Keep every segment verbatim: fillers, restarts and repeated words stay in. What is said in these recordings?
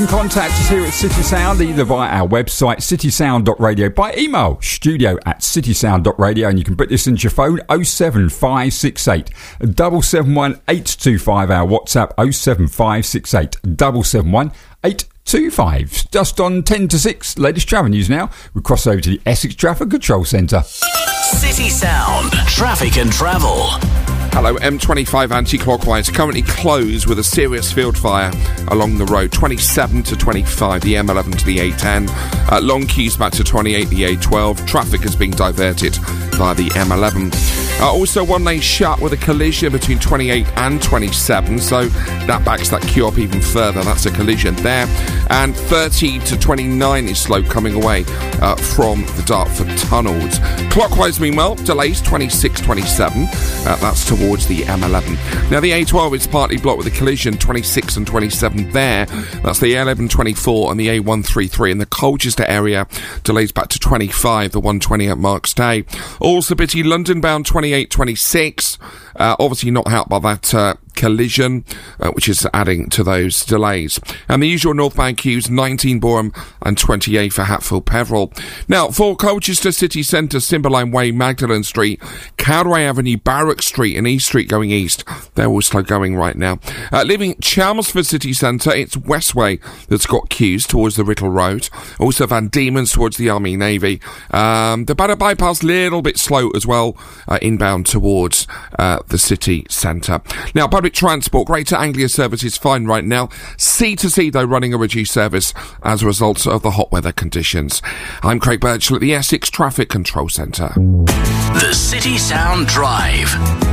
Contact us here at City Sound either via our website city sound dot radio, by email studio at city sound dot radio, and you can put this into your phone oh seven five six eight seven seven one eight two five, our WhatsApp oh seven five six eight seven seven one eight two five. Just on ten to six, latest travel news now. We cross over to the Essex Traffic Control Centre. City Sound Traffic and Travel. Hello, M twenty-five anti-clockwise, currently closed with a serious field fire along the road, twenty-seven to twenty-five, the M eleven to the A ten, uh, long queues back to twenty-eight, the A twelve, traffic is being diverted via the M eleven. Uh, also, one lane shut with a collision between twenty-eight and twenty-seven, so that backs that queue up even further. That's a collision there. And thirty to twenty-nine is slow coming away uh, from the Dartford tunnels. Clockwise, meanwhile, delays twenty-six, twenty-seven. Uh, that's towards the M eleven. Now, the A twelve is partly blocked with a collision, twenty-six and twenty-seven there. That's the A eleven twenty-four and the A one thirty-three. In the Colchester area, delays back to twenty-five, the one twenty at Marks Day. Also, Bitty London bound twenty-eight, twenty-six. Uh, obviously not helped by that uh, collision, uh, which is adding to those delays. And the usual northbound queues, nineteen Boreham and twenty-eight for Hatfield Peveril. Now, for Colchester City Centre, Cymberline Way, Magdalen Street, Cowdray Avenue, Barrack Street and East Street going east, they're all slow going right now. Uh, leaving Chelmsford City Centre, it's Westway that's got queues towards the Riddle Road. Also Van Diemen's towards the Army Navy. Um, the Badder Bypass, little bit slow as well, uh, inbound towards uh, the city centre. Now, public transport, Greater Anglia service is fine right now. C to C, though, running a reduced service as a result of the hot weather conditions. I'm Craig Birchall at the Essex Traffic Control Centre. The City Sound Drive.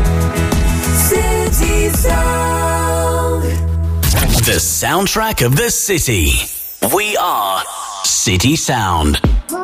City Sound. The soundtrack of the city. We are City Sound.